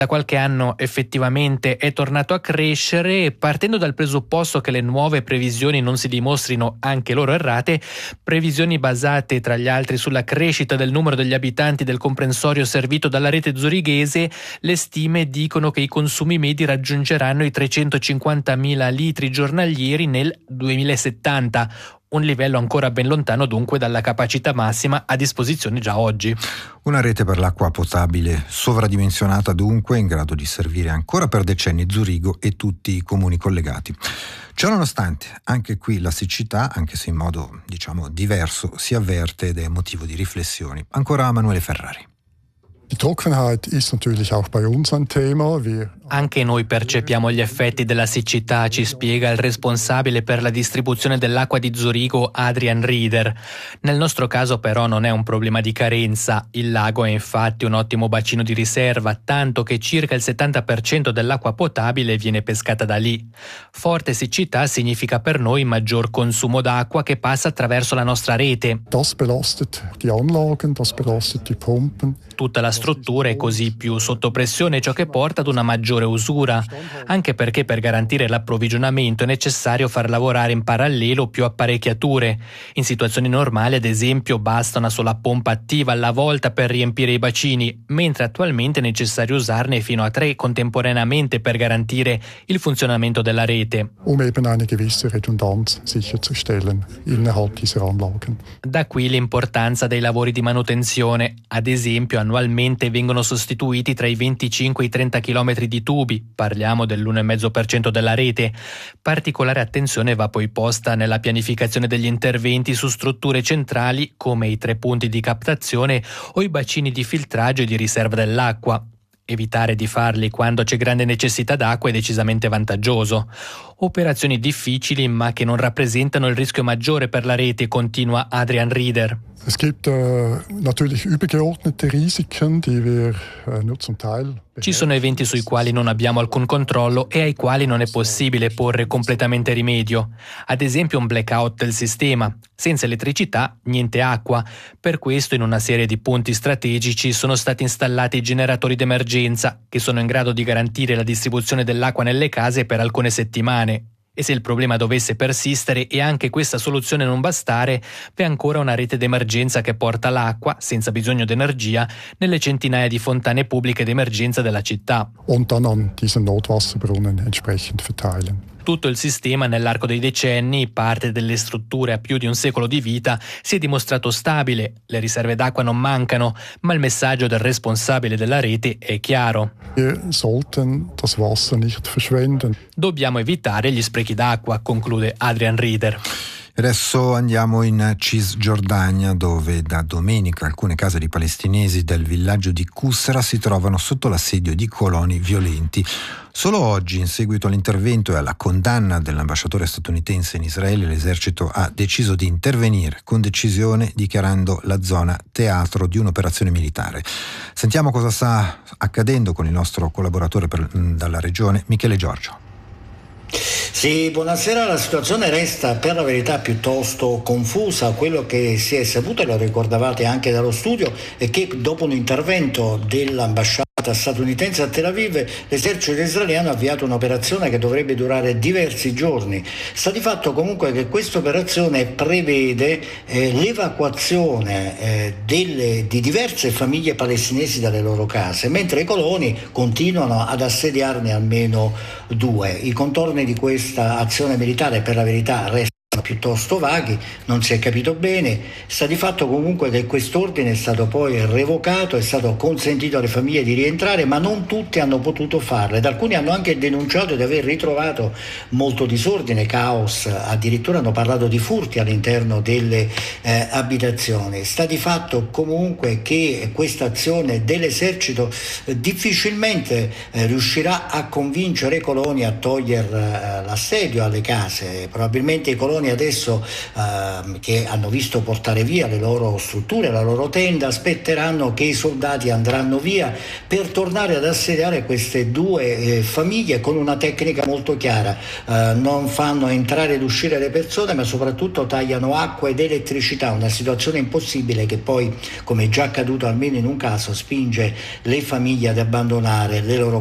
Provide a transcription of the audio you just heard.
Da qualche anno effettivamente è tornato a crescere, partendo dal presupposto che le nuove previsioni non si dimostrino anche loro errate, previsioni basate tra gli altri sulla crescita del numero degli abitanti del comprensorio servito dalla rete zurighese. Le stime dicono che i consumi medi raggiungeranno i 350.000 litri giornalieri nel 2070. Un livello ancora ben lontano dunque dalla capacità massima a disposizione già oggi. Una rete per l'acqua potabile sovradimensionata dunque, in grado di servire ancora per decenni Zurigo e tutti i comuni collegati. Ciononostante, anche qui la siccità, anche se in modo diverso, si avverte ed è motivo di riflessioni. Ancora Manuele Ferrari. Die Trockenheit ist natürlich auch bei uns ein Thema. Anche noi percepiamo gli effetti della siccità, ci spiega il responsabile per la distribuzione dell'acqua di Zurigo, Adrian Rieder. Nel nostro caso però non è un problema di carenza. Il lago è infatti un ottimo bacino di riserva, tanto che circa il 70% dell'acqua potabile viene pescata da lì. Forte siccità significa per noi maggior consumo d'acqua che passa attraverso la nostra rete. Das belastet die Anlagen, das belastet die Pumpen. Tutta la struttura è così più sotto pressione, ciò che porta ad una maggiore usura, anche perché per garantire l'approvvigionamento è necessario far lavorare in parallelo più apparecchiature. In situazioni normali, ad esempio, basta una sola pompa attiva alla volta per riempire i bacini, mentre attualmente è necessario usarne fino a 3 contemporaneamente per garantire il funzionamento della rete. Eben eine gewisse Redundanz sicherzustellen innerhalb dieser Anlagen. Da qui l'importanza dei lavori di manutenzione. Ad esempio, annualmente vengono sostituiti tra i 25 e i 30 km di tubi, parliamo dell'1,5% della rete. Particolare attenzione va poi posta nella pianificazione degli interventi su strutture centrali come i 3 punti di captazione o i bacini di filtraggio e di riserva dell'acqua. Evitare di farli quando c'è grande necessità d'acqua è decisamente vantaggioso. Operazioni difficili ma che non rappresentano il rischio maggiore per la rete, continua Adrian Rieder. Es gibt natürlich übergeordnete Risiken, die wir nur zum Teil. Ci sono eventi sui quali non abbiamo alcun controllo e ai quali non è possibile porre completamente rimedio. Ad esempio un blackout del sistema. Senza elettricità, niente acqua. Per questo in una serie di punti strategici sono stati installati generatori d'emergenza che sono in grado di garantire la distribuzione dell'acqua nelle case per alcune settimane. E se il problema dovesse persistere e anche questa soluzione non bastare, v'è ancora una rete d'emergenza che porta l'acqua, senza bisogno di energia, nelle centinaia di fontane pubbliche d'emergenza della città. Und dann an diesen Notwasserbrunnen entsprechend verteilen. Tutto il sistema nell'arco dei decenni, parte delle strutture a più di un secolo di vita, si è dimostrato stabile, le riserve d'acqua non mancano, ma il messaggio del responsabile della rete è chiaro. Wir sollten das Wasser nicht verschwenden. Dobbiamo evitare gli sprechi d'acqua, conclude Adrian Rieder. Adesso andiamo in Cisgiordania, dove da domenica alcune case di palestinesi del villaggio di Kusra si trovano sotto l'assedio di coloni violenti. Solo oggi, in seguito all'intervento e alla condanna dell'ambasciatore statunitense in Israele, l'esercito ha deciso di intervenire con decisione, dichiarando la zona teatro di un'operazione militare. Sentiamo cosa sta accadendo con il nostro collaboratore dalla regione, Michele Giorgio. Sì, buonasera. La situazione resta per la verità piuttosto confusa. Quello che si è saputo, e lo ricordavate anche dallo studio, è che dopo un intervento dell'ambasciata statunitense a Tel Aviv, l'esercito israeliano ha avviato un'operazione che dovrebbe durare diversi giorni. Sta di fatto comunque che questa operazione prevede l'evacuazione di diverse famiglie palestinesi dalle loro case, mentre i coloni continuano ad assediarne almeno 2. I contorni di questa azione militare per la verità restano piuttosto vaghi, non si è capito bene. Sta di fatto comunque che quest'ordine è stato poi revocato, è stato consentito alle famiglie di rientrare, ma non tutti hanno potuto farlo ed alcuni hanno anche denunciato di aver ritrovato molto disordine, caos, addirittura hanno parlato di furti all'interno delle abitazioni. Sta di fatto comunque che questa azione dell'esercito difficilmente riuscirà a convincere i coloni a togliere l'assedio alle case. Probabilmente i coloni adesso che hanno visto portare via le loro strutture, la loro tenda, aspetteranno che i soldati andranno via per tornare ad assediare queste due famiglie con una tecnica molto chiara. Non fanno entrare ed uscire le persone, ma soprattutto tagliano acqua ed elettricità, una situazione impossibile che poi, come è già accaduto almeno in un caso, spinge le famiglie ad abbandonare le loro